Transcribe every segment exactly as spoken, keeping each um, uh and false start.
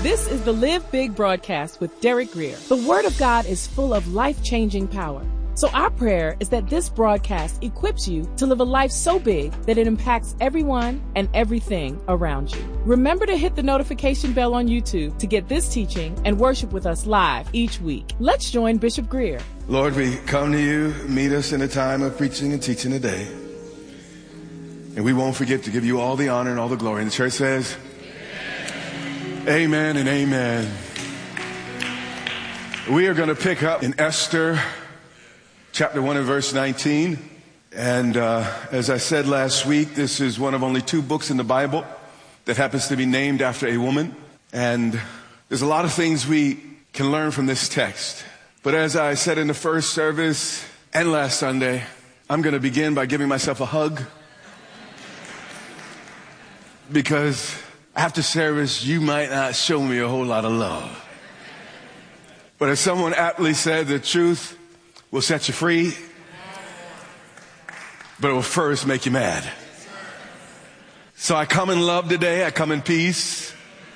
This is the Live Big broadcast with Derek Grier. The Word of God is full of life-changing power. So our prayer is that this broadcast equips you to live a life so big that it impacts everyone and everything around you. Remember to hit the notification bell on YouTube to get this teaching and worship with us live each week. Let's join Bishop Grier. Lord, we come to you, meet us in a time of preaching and teaching today. And we won't forget to give you all the honor and all the glory. And the church says, amen, amen and amen. We are going to pick up in Esther chapter one and verse nineteen. And uh, as I said last week, this is one of only two books in the Bible that happens to be named after a woman. And there's a lot of things we can learn from this text. But as I said in the first service and last Sunday, I'm going to begin by giving myself a hug. Because after service, you might not show me a whole lot of love. But as someone aptly said, the truth will set you free, but it will first make you mad. So I come in love today. I come in peace.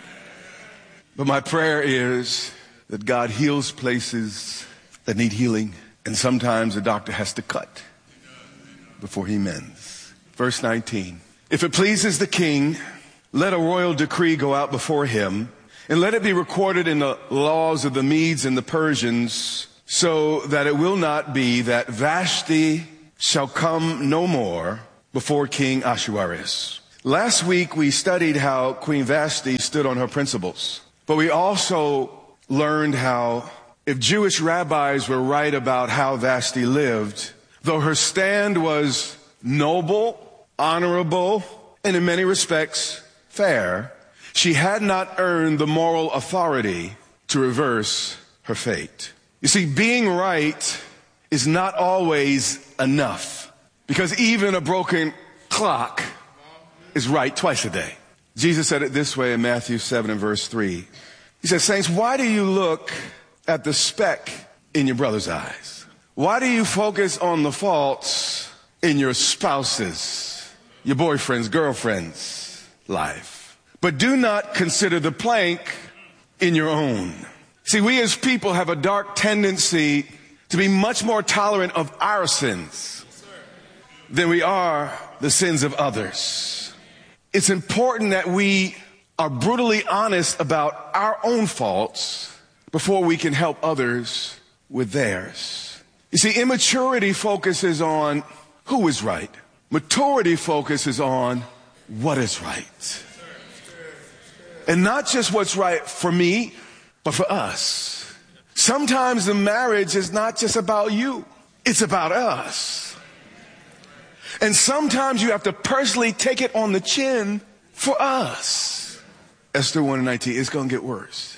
But my prayer is that God heals places that need healing. And sometimes the doctor has to cut before he mends. Verse nineteen. If it pleases the king, let a royal decree go out before him, and let it be recorded in the laws of the Medes and the Persians, so that it will not be that Vashti shall come no more before King Ahasuerus. Last week we studied how Queen Vashti stood on her principles, but we also learned how if Jewish rabbis were right about how Vashti lived, though her stand was noble, honorable, and in many respects fair, she had not earned the moral authority to reverse her fate. You see, being right is not always enough, because even a broken clock is right twice a day. Jesus said it this way in Matthew seven and verse three. He said, saints, why do you look at the speck in your brother's eyes? Why do you focus on the faults in your spouse's, your boyfriend's, girlfriend's life? But do not consider the plank in your own. See, we as people have a dark tendency to be much more tolerant of our sins than we are the sins of others. It's important that we are brutally honest about our own faults before we can help others with theirs. You see, immaturity focuses on who is right. Maturity focuses on what is right. And not just what's right for me, but for us. Sometimes the marriage is not just about you. It's about us. And sometimes you have to personally take it on the chin for us. Esther one and nineteen, it's going to get worse.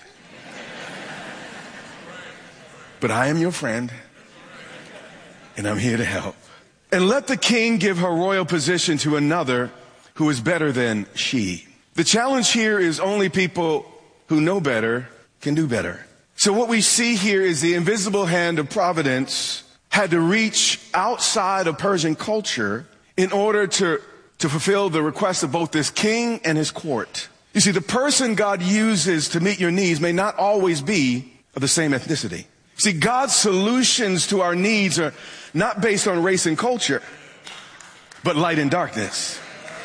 But I am your friend, and I'm here to help. And let the king give her royal position to another who is better than she. The challenge here is only people who know better can do better. So what we see here is the invisible hand of providence had to reach outside of Persian culture in order to, to fulfill the request of both this king and his court. You see, the person God uses to meet your needs may not always be of the same ethnicity. See, God's solutions to our needs are not based on race and culture, but light and darkness.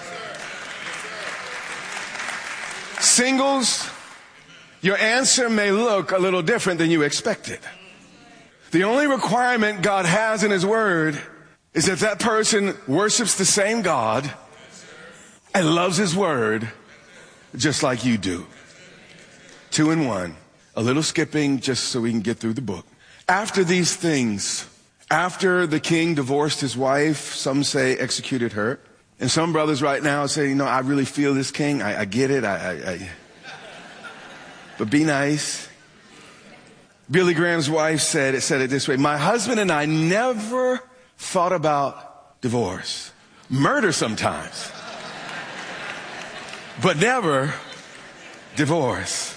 Singles, your answer may look a little different than you expected. The only requirement God has in his word is that that person worships the same God and loves his word just like you do. Two in one. A little skipping just so we can get through the book. After these things, after the king divorced his wife, some say executed her. And some brothers right now say, you know, I really feel this king. I, I get it. I, I, I But be nice. Billy Graham's wife said it, said it this way. My husband and I never thought about divorce. Murder sometimes. But never divorce.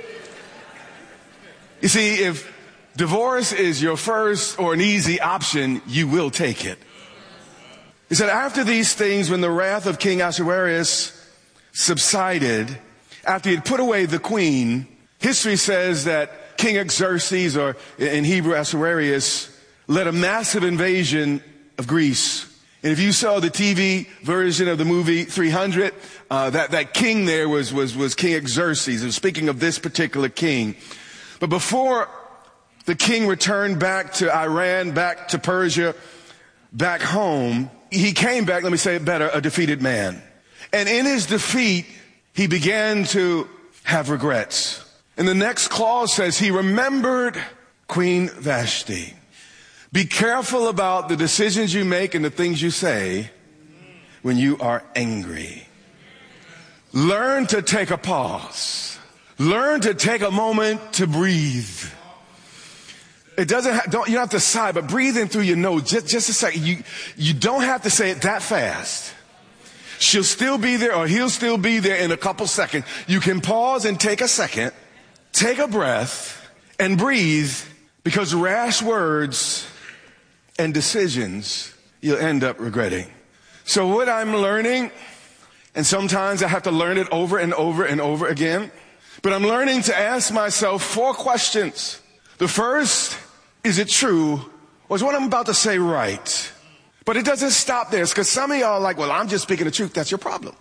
You see, if divorce is your first or an easy option, you will take it. He said, after these things, when the wrath of King Ahasuerus subsided, after he had put away the queen, History says that King Xerxes, or in Hebrew Ahasuerus, led a massive invasion of Greece. And if you saw the T V version of the movie three hundred, uh, that, that king there was, was, was King Xerxes. And speaking of this particular king. But before the king returned back to Iran, back to Persia, back home, he came back, let me say it better, a defeated man. And in his defeat, he began to have regrets. And the next clause says he remembered Queen Vashti. Be careful about the decisions you make and the things you say when you are angry. Learn to take a pause. Learn to take a moment to breathe. It doesn't have, don't, you don't have to sigh, but breathe in through your nose. Just, just a second. You, you don't have to say it that fast. She'll still be there, or he'll still be there in a couple seconds. You can pause and take a second, take a breath, and breathe, because rash words and decisions you'll end up regretting. So what I'm learning, and sometimes I have to learn it over and over and over again, but I'm learning to ask myself four questions. The first, is it true? Or is what I'm about to say right? But it doesn't stop there, because some of y'all are like, well, I'm just speaking the truth. That's your problem.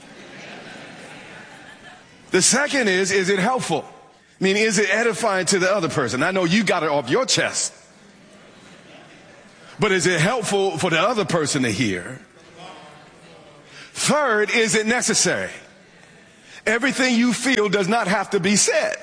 The second is, is it helpful? I mean, is it edifying to the other person? I know you got it off your chest. But is it helpful for the other person to hear? Third, is it necessary? Everything you feel does not have to be said.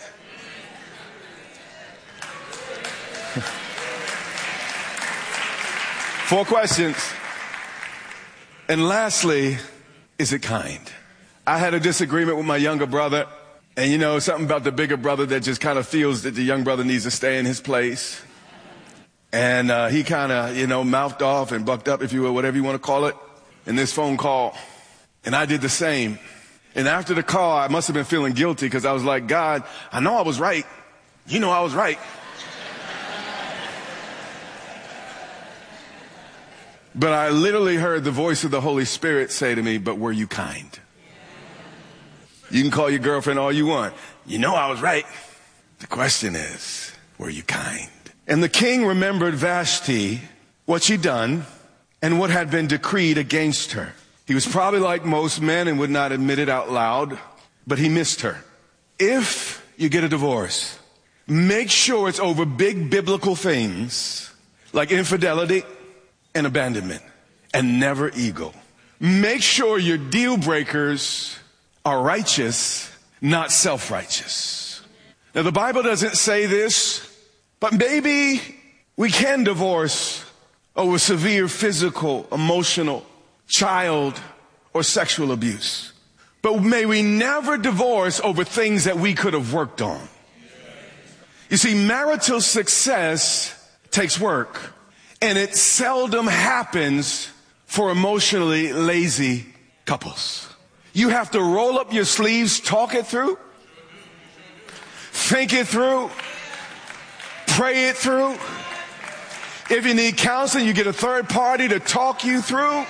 Four questions. And lastly, is it kind? I had a disagreement with my younger brother. And you know, something about the bigger brother that just kind of feels that the young brother needs to stay in his place. And uh, he kind of, you know, mouthed off and bucked up, if you will, whatever you want to call it, in this phone call. And I did the same. And after the call, I must have been feeling guilty, because I was like, God, I know I was right. You know I was right. But I literally heard the voice of the Holy Spirit say to me, but were you kind? You can call your girlfriend all you want. You know I was right. The question is, were you kind? And the king remembered Vashti, what she'd done, and what had been decreed against her. He was probably like most men and would not admit it out loud, but he missed her. If you get a divorce, make sure it's over big biblical things like infidelity and abandonment, and never ego. Make sure your deal breakers are righteous, not self-righteous. Now, the Bible doesn't say this, but maybe we can divorce over severe physical, emotional, child, or sexual abuse. But may we never divorce over things that we could have worked on. You see, marital success takes work, and it seldom happens for emotionally lazy couples. You have to roll up your sleeves, talk it through, think it through, pray it through. If you need counseling, you get a third party to talk you through.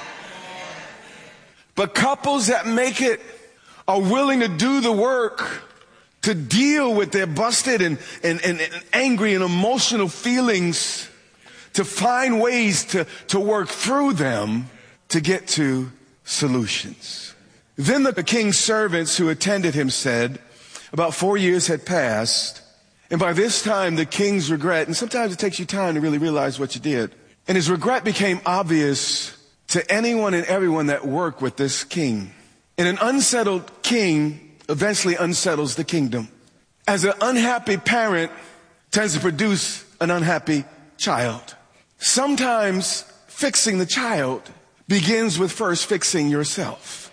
But couples that make it are willing to do the work to deal with their busted and, and, and, and angry and emotional feelings, to find ways to, to work through them to get to solutions. Then the king's servants who attended him said, about four years had passed, and by this time the king's regret, and sometimes it takes you time to really realize what you did, and his regret became obvious to anyone and everyone that worked with this king. And an unsettled king eventually unsettles the kingdom. As an unhappy parent tends to produce an unhappy child. Sometimes fixing the child begins with first fixing yourself.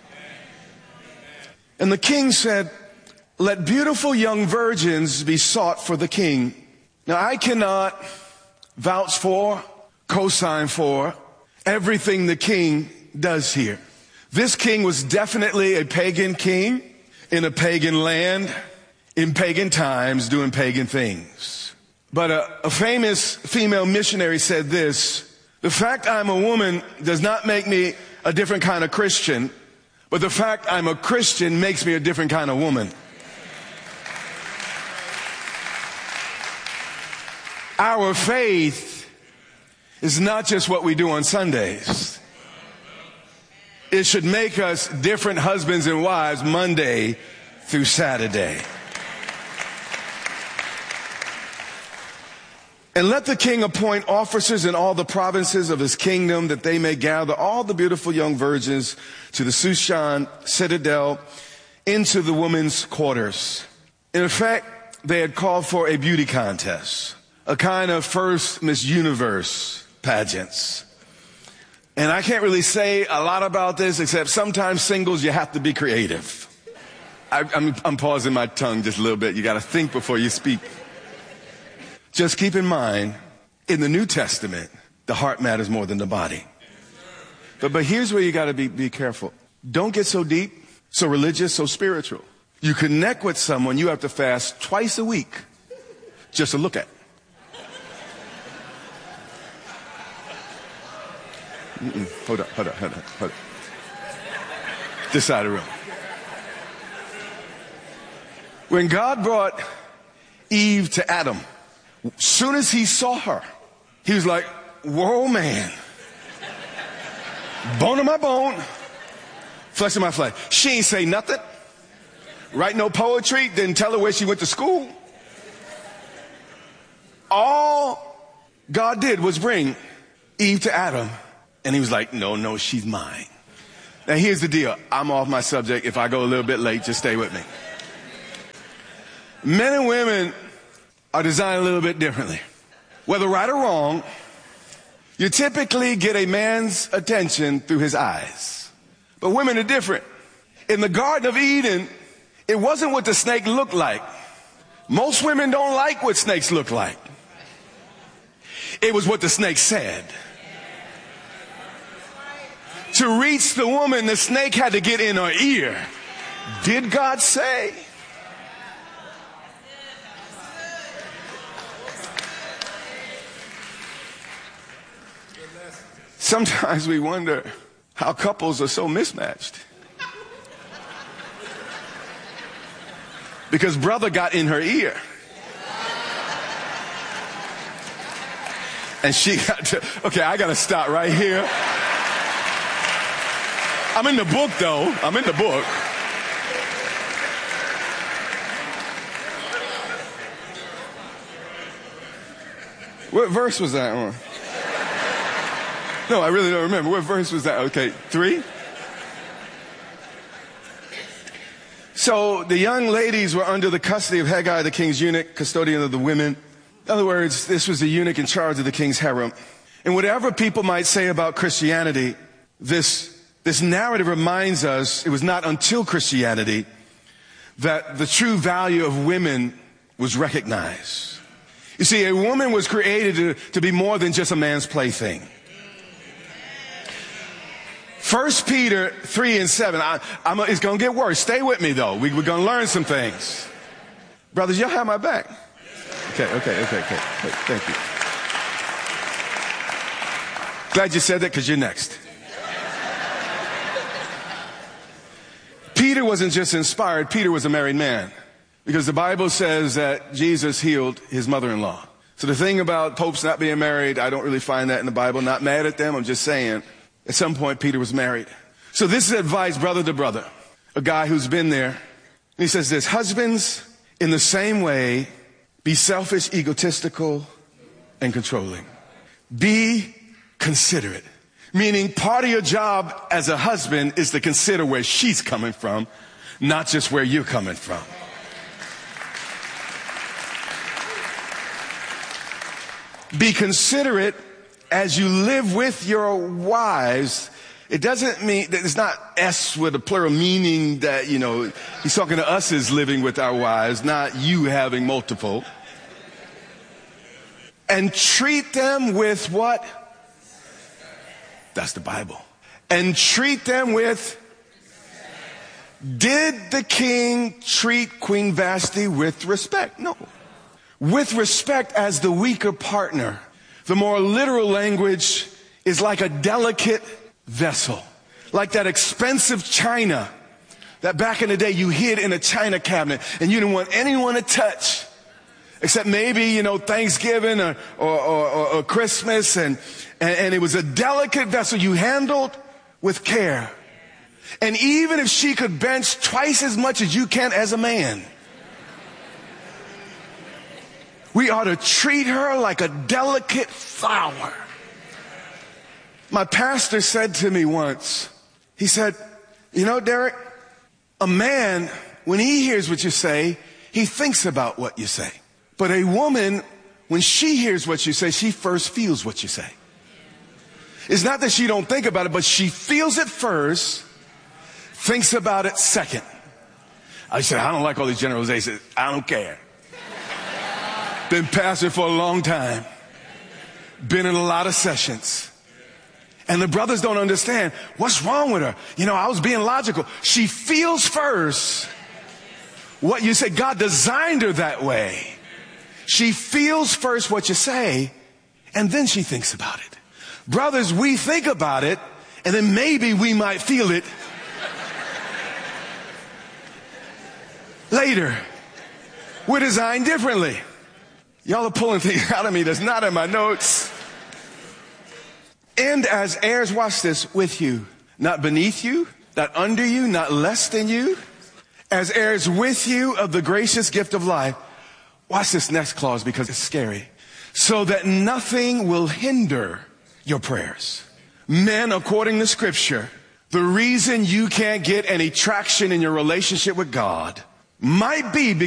And the king said, let beautiful young virgins be sought for the king. Now, I cannot vouch for, co-sign for everything the king does here. This king was definitely a pagan king in a pagan land, in pagan times, doing pagan things. But a, a famous female missionary said this: the fact I'm a woman does not make me a different kind of Christian, but the fact I'm a Christian makes me a different kind of woman. Our faith is not just what we do on Sundays. It should make us different husbands and wives Monday through Saturday. And let the king appoint officers in all the provinces of his kingdom, that they may gather all the beautiful young virgins to the Shushan citadel, into the women's quarters. In effect, they had called for a beauty contest, a kind of first Miss Universe pageants. And I can't really say a lot about this, except sometimes singles, you have to be creative. I, I'm, I'm pausing my tongue just a little bit. You got to think before you speak. Just keep in mind, in the New Testament, the heart matters more than the body. But, but here's where you got to be, be careful. Don't get so deep, so religious, so spiritual. You connect with someone, you have to fast twice a week just to look at. Mm-mm. Hold up, hold up, hold up, hold up. This side of the room. When God brought Eve to Adam, soon as he saw her, he was like, whoa, man. Bone of my bone, flesh of my flesh. She ain't say nothing. Write no poetry, didn't tell her where she went to school. All God did was bring Eve to Adam, and he was like, no, no, she's mine. Now here's the deal. I'm off my subject. If I go a little bit late, just stay with me. Men and women are designed a little bit differently. Whether right or wrong, you typically get a man's attention through his eyes. But women are different. In the Garden of Eden, it wasn't what the snake looked like. Most women don't like what snakes look like. It was what the snake said. To reach the woman, the snake had to get in her ear. Did God say? Sometimes we wonder how couples are so mismatched. Because brother got in her ear. And she got to, okay, I got to stop right here. I'm in the book, though. I'm in the book. What verse was that on? No, I really don't remember. What verse was that? Okay, three? So the young ladies were under the custody of Haggai, the king's eunuch, custodian of the women. In other words, this was the eunuch in charge of the king's harem. And whatever people might say about Christianity, this, this narrative reminds us it was not until Christianity that the true value of women was recognized. You see, a woman was created to, to be more than just a man's plaything. First Peter three and seven. I, I'm a, it's going to get worse. Stay with me, though. We, we're going to learn some things. Brothers, y'all have my back. Okay, okay, okay, okay. Thank you. Glad you said that, because you're next. Peter wasn't just inspired. Peter was a married man. Because the Bible says that Jesus healed his mother-in-law. So the thing about popes not being married, I don't really find that in the Bible. Not mad at them. I'm just saying. At some point, Peter was married. So this is advice, brother to brother, a guy who's been there. And he says this: husbands, in the same way, be selfish, egotistical, and controlling. Be considerate. Meaning part of your job as a husband is to consider where she's coming from, not just where you're coming from. Be considerate as you live with your wives. It doesn't mean that it's not S with a plural, meaning that, you know, he's talking to us as living with our wives, not you having multiple. And treat them with what? That's the Bible. And treat them with. Did the king treat Queen Vashti with respect? No. With respect as the weaker partner. The more literal language is like a delicate vessel. Like that expensive china that back in the day you hid in a china cabinet and you didn't want anyone to touch. except maybe, you know, Thanksgiving or, or, or, or Christmas. And, and, and it was a delicate vessel you handled with care. And even if she could bench twice as much as you can as a man, we ought to treat her like a delicate flower. My pastor said to me once, he said, you know, Derek, a man, when he hears what you say, he thinks about what you say. But a woman, when she hears what you say, she first feels what you say. It's not that she don't think about it, but she feels it first, thinks about it second. I said, I don't like all these generalizations. I don't care. Been pastor for a long time. Been in a lot of sessions. And the brothers don't understand. What's wrong with her? You know, I was being logical. She feels first what you say. God designed her that way. She feels first what you say, and then she thinks about it. Brothers, we think about it, and then maybe we might feel it later. We're designed differently. Y'all are pulling things out of me that's not in my notes. And as heirs, watch this, with you, not beneath you, not under you, not less than you, as heirs with you of the gracious gift of life. Watch this next clause because it's scary. So that nothing will hinder your prayers. Men, according to Scripture, the reason you can't get any traction in your relationship with God might be because